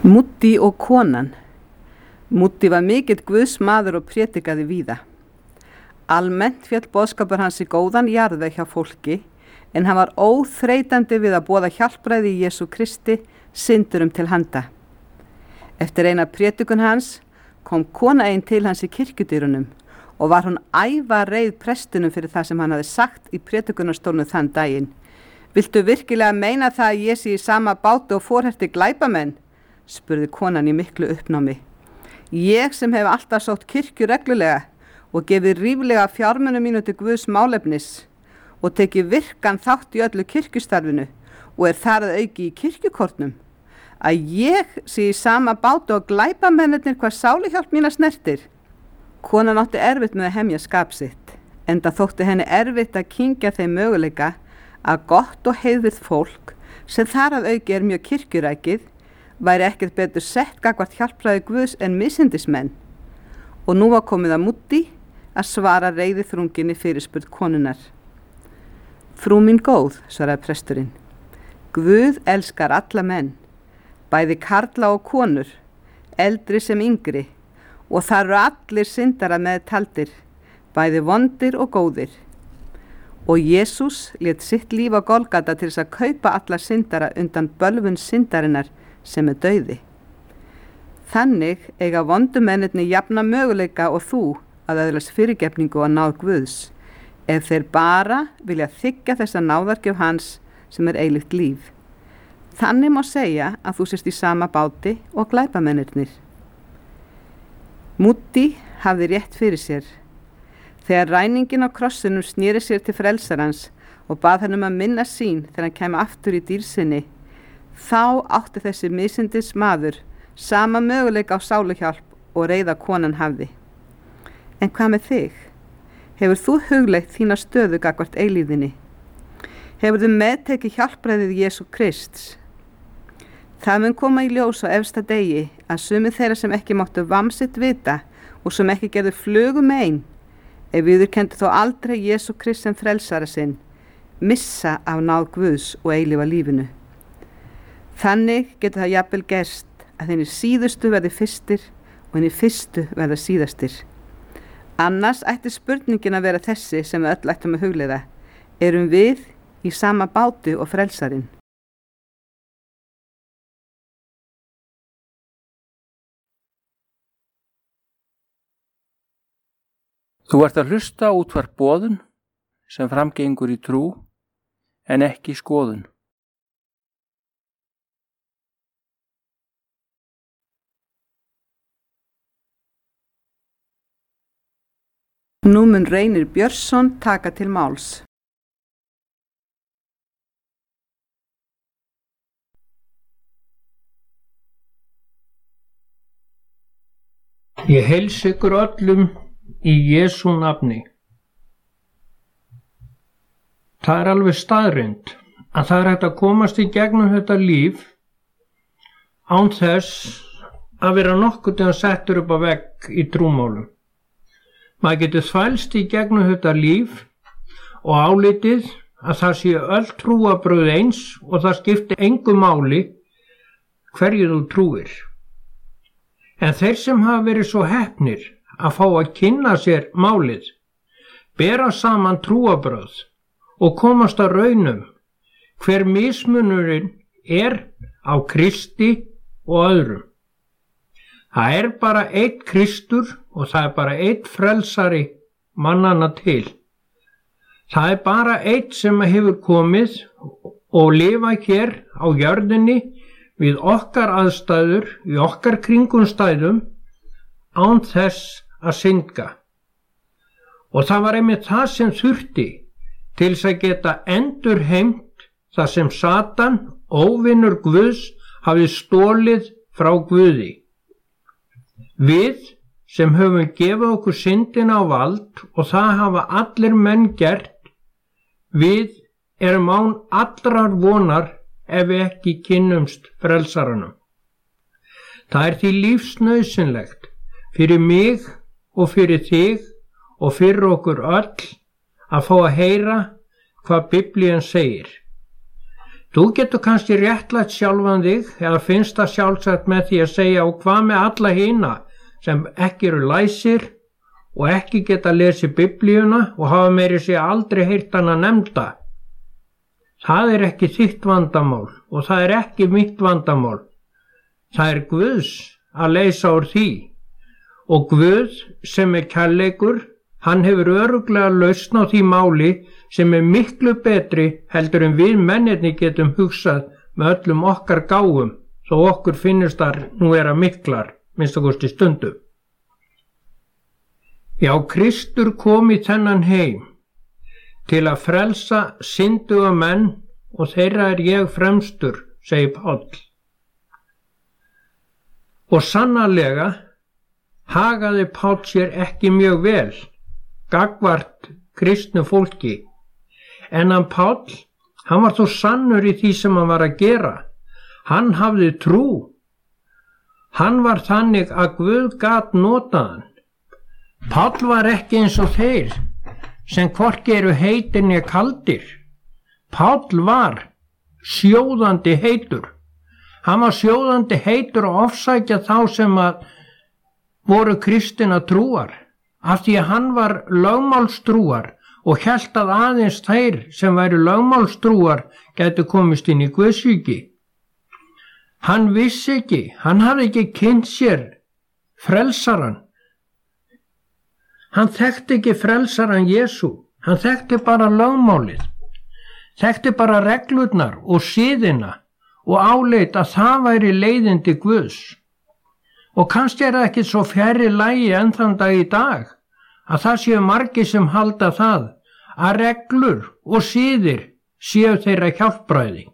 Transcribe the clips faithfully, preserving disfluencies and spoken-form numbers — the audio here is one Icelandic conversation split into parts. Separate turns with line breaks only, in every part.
Múddi og konan. Múddi var mikill guðsmaður og prétikaði víða. Almennt féll boðskapur hans í góðan jarðveg hjá fólki, en hann var óþreytandi við að boða hjálpræði í Jesú Kristi syndurum til handa. Eftir eina prétikun hans kom kona ein til hans í kirkjudyrunum og var hún æva reið prestinum fyrir það sem hann hafði sagt í prétikunarstólnum þann daginn. Viltu virkilega meina það að ég sé í sama báti og forherti glæpamenn? Spurði konan í miklu uppnámi. Ég sem hef alltaf sótt kirkju reglulega og gefið ríflega fjármunum mínu til Guðs málefnis og tekið virkan þátt í öllu kirkjustarfinu og er þar að auki í kirkjukortnum, að ég sé í sama báti og glæpamennirnir hvað sálihjálp mína snertir. Konan átti erfitt með að hemja skap sitt, enda þótti henni erfitt að kyngja þeim möguleika að gott og heiðvirð fólk sem þar að auki er mjög kirkjurækið væri ekkert betur sett gagnvart hjálpræði Guðs en misindismenn. Og nú var komið að Múddi að svara reiði þrunginni fyrirspurn konunnar. Frú mín góð, svaraði presturinn, Guð elskar alla menn, bæði karla og konur, eldri sem yngri, og þar eru allir syndara með taldir, bæði vondir og góðir. Og Jesús lét sitt líf á Golgata til þess að kaupa alla syndara undan bölvun syndarinnar sem er dauði. Þannig eiga vondumennirni jafna möguleika og þú að öðlast fyrirgefningu og náð Guðs, ef þeir bara vilja þiggja þessa náðargjöf hans sem er eilíft líf. Þannig má segja að þú sést í sama báti og glæpamennirnir. Múddi hafði rétt fyrir sér. Þegar ræningin á krossinum sneri sér til frelsarans og bað hann um að minna sín þegar hann kæmi aftur í dýrsinni, þá átti þessi misindis maður sama möguleika á sáluhjálp og reiða konan hafði. En hvað með þig? Hefur þú hugleitt þína stöðu gagnvart eilíðinni? Hefur þú meðtekið hjálpræðið Jesú Krists? Það mun koma í ljós á efsta degi að sumir þeirra sem ekki máttu vamsitt vita og sem ekki gerðu flugum ein, ef viðurkenndu þó aldrei Jesú Krist sem frelsara sinn, missa af náð Guðs og eilífa lífinu. Þannig getur það jafnvel gerst að þínir síðustu verði fyrstir og þínir fyrstu verða síðastir. Annars ætti spurningin að vera þessi sem við öll ættum að hugleiða. Erum við í sama báti og frelsarinn?
Þú ert að hlusta á útvarp boðun sem framgengur í trú en ekki skoðun.
Nú mun Reynir Björnsson taka til máls.
Ég heilsa ykkur öllum í Jesú nafni. Það er alveg staðreynd að það er hægt að komast í gegnum þetta líf án þess að vera nokkuð þegar settur upp á vegg í trúmálum. Maður getur þvælst í gegnum þetta líf og álitið að það sé öll trúarbrögð eins og það skipti engu máli hverju þú trúir. En þeir sem hafa verið svo heppnir að fá að kynna sér málið, bera saman trúarbrögð og komast að raunum hver mismunurinn er á Kristi og öðrum. Það er bara einn Kristur og það er bara einn frelsari mannanna til. Það er bara einn sem hefur komið og lifað hér á jörðinni við okkar aðstæður, í okkar kringumstæðum, án þess að synda. Og það var einmitt það sem þurfti til þess að geta endurheimt það sem Satan, óvinur Guðs, hafði stólið frá Guði. Við sem höfum gefið okkur syndina á vald og það hafa allir menn gert, við erum án allrar vonar ef við ekki kynnumst frelsaranum. Það er því lífsnauðsynlegt fyrir mig og fyrir þig og fyrir okkur öll að fá að heyra hvað Biblían segir. Þú getur kannski réttlætt sjálfan þig eða finnst það sjálfsagt með því að segja og hvað með alla hina sem ekki eru læsir og ekki geta lesið Biblíuna og hafa meiri sig aldrei heyrt hana nefnda. Það er ekki þitt vandamál og það er ekki mitt vandamál. Það er Guðs að leysa úr því og Guð sem er kærleikur, hann hefur örugglega lausn á því máli sem er miklu betri heldur en við mennirni getum hugsað með öllum okkar gáum þó okkur finnst þar nú vera miklar, minnst að kosti stundum. Já, Kristur kom í þennan heim til að frelsa synduga menn og þeirra er ég fremstur, segir Páll. Og sannarlega hagaði Páll sér ekki mjög vel gagnvart kristnu fólki, en hann Páll, hann var þó sannur í því sem hann var að gera. Hann hafði trú. Hann var þannig að Guð gat notað hann. Páll var ekki eins og þeir sem hvorki eru heitir né kaldir. Páll var sjóðandi heitur. Hann var sjóðandi heitur og ofsækja þá sem að voru kristina trúar, af því að hann var lögmálstrúar og hélt að aðeins þeir sem væru lögmálstrúar gætu komist inn í Guðsríki. Hann vissi ekki, hann hafði ekki kynnt sér frelsaran. Hann þekkti ekki frelsaran Jesú, hann þekkti bara lögmálið, þekkti bara reglurnar og siðina og áleit að það væri leiðin til Guðs. Og kannski er það ekki svo fjarri lagi enn þann dag í dag að það séu margir sem halda það að reglur og siðir séu þeirra hjálpræði.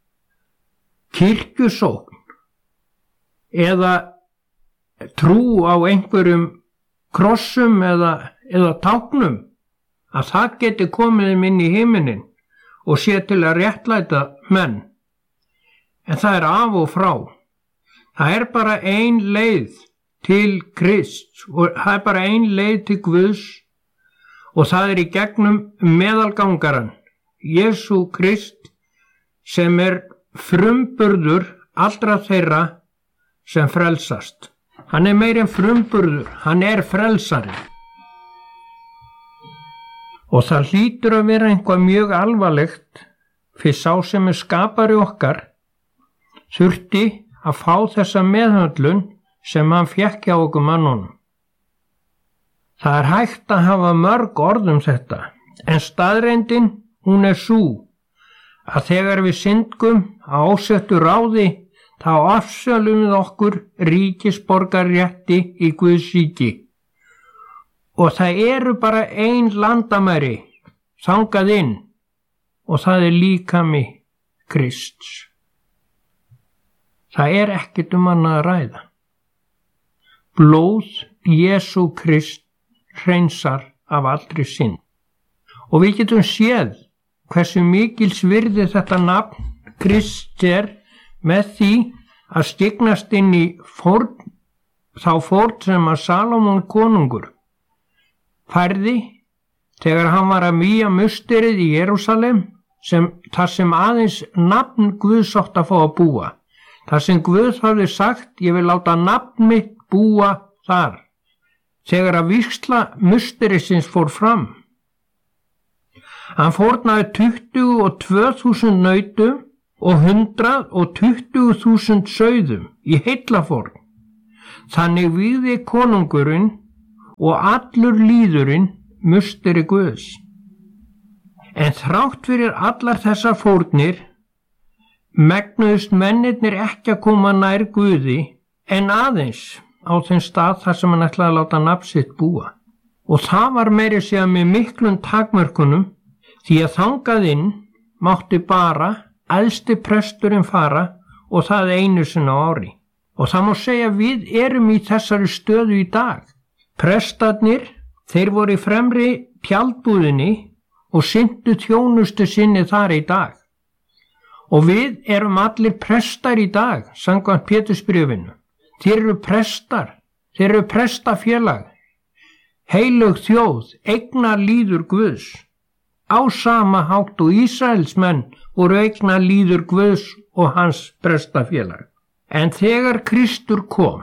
Kirkjusókn eða trú á einhverjum krossum eða, eða táknum að það geti komið þeim inn í himinin og sé til að réttlæta menn. En það er af og frá. Það er bara ein leið til Krist og það er bara ein leið til Guðs og það er í gegnum meðalgangaran, Jesú Krist, sem er frumburður allra þeirra sem frelsast. Hann er meir en frumburður, hann er frelsari. Og það hlýtur að vera einhvað mjög alvarlegt fyrir sá sem er skapari okkar þurfti að fá þessa meðhöndlun sem hann fékk hjá okkur mannunum. Það er hægt að hafa mörg orð um þetta, en staðreyndin, hún er sú að þegar við syndgum á ósettu ráði, þá afsölum við okkur ríkisborgarrétti í Guðs ríki. Og það eru bara ein landamæri þangað inn og það er líkami Krists. Það er ekkert um annað að ræða. Blóð Jesú Krist hreinsar af allri synd. Og við getum séð hversu mikils virði þetta nafn Krist er með því að stignast inn í fórn, þá fórn sem að Salómon konungur færði þegar hann var að vígja musterið í Jerúsalem, sem, þar sem aðeins nafn Guðs átti að fá að búa. Þar sem Guð hafði sagt, ég vil láta nafn mitt búa þar. Þegar að vígsla musterisins fór fram. Hann fórnaði tuttugu og tvö þúsund nautum og hundrað og tuttugu þúsund sauðum í heillafórn. Þannig vígði konungurinn og allur lýðurinn musteri Guðs. En þrátt fyrir allar þessar fórnir megnuðust mennirnir ekki að koma nær Guði en aðeins á þeim stað þar sem hann ætlaði að láta nafn sitt búa. Og það var meiri segja með miklum takmörkunum því að þangað inn mátti bara æðsti presturinn fara og það einu sinni á ári. Og það má segja við erum í þessari stöðu í dag. Prestarnir, þeir voru í fremri tjaldbúðinni og sinntu þjónustu sinni þar í dag. Og við erum allir prestar í dag, samkvæmt Pétursbréfinu. Þeir eru prestar, þeir eru prestafélag, heilög þjóð, eignar lýður Guðs. á sama hátt og Ísraelsmenn voru eigna líður Guðs og hans prestafélag. En þegar Kristur kom,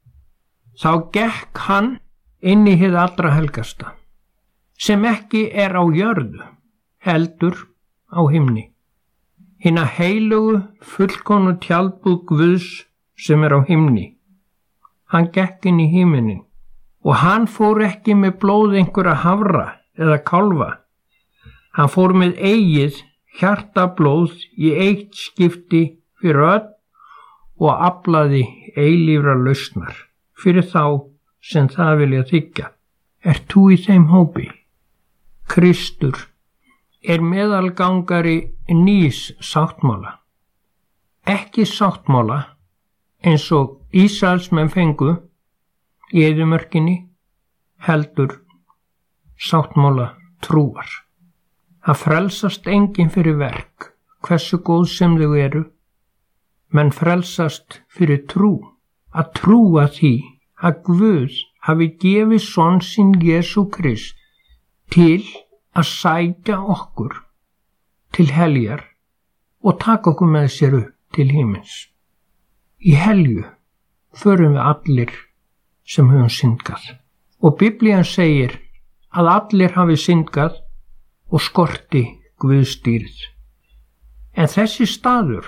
þá gekk hann inn í hið allra helgasta, sem ekki er á jörðu, heldur á himni. Hina heilugu fullkomnu tjaldbúð Guðs sem er á himni. Hann gekk inn í himinin og hann fór ekki með blóð einhverja hafra eða kálfa. Hann fór með eigið hjartablóð í eitt skipti fyrir öll og aflaði eilífra lausnar fyrir þá sem það vilja þiggja. Ert þú í þeim hópi? Kristur er meðalgangari nýs sáttmála. Ekki sáttmála eins og Ísraelsmenn fengu í eyðimörkinni, heldur sáttmála trúar. Það frelsast enginn fyrir verk, hversu góð sem þau eru, menn frelsast fyrir trú, að trúa því að Guð hafi gefið son sinn Jesú Krist til að sækja okkur til heljar og taka okkur með sér upp til himins. Í helju förum við allir sem höfum syndgað. Og Biblían segir að allir hafi syndgað og skorti Guðsdýrð. En þessi staður,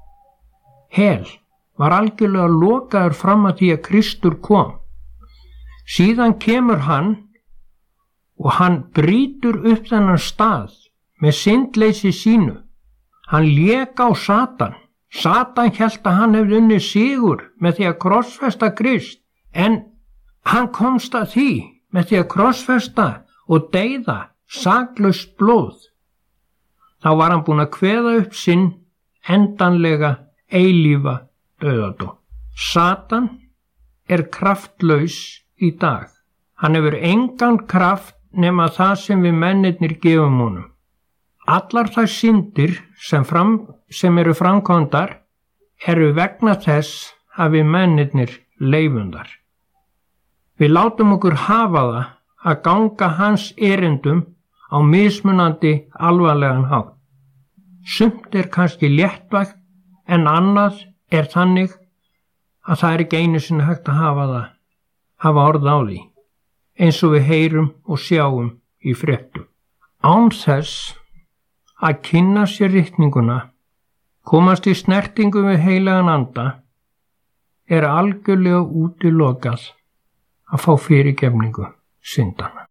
hel, var algjörlega lokaður fram að því að Kristur kom. Síðan kemur hann og hann brýtur upp þennan stað með syndleysi sínu. Hann lék á Satan. Satan hélt að hann hefði unnið sigur með því að krossfesta Krist, en hann komst að því með því að krossfesta og deyða saklaust blóð. Þá var hann búinn að kveða upp sinn endanlega eilífa dauðadóm. Satan er kraftlaus í dag. Hann hefur engan kraft nema það sem við mennirnir gefum honum. Allar þær syndir sem, fram, sem eru framkvæmdar eru vegna þess að við mennirnir leifundar. Við látum okkur hafa það að ganga hans erindum á mismunandi alvarlegan hátt. Sumt er kannski léttvægt en annað er þannig að það er ekki einu sinni hægt að hafa það, hafa orð á því, eins og við heyrum og sjáum í fréttum. Án þess að kynna sér ritninguna, komast í snertingu við heilagan anda, er algjörlega útilokað að fá fyrirgefningu syndanna.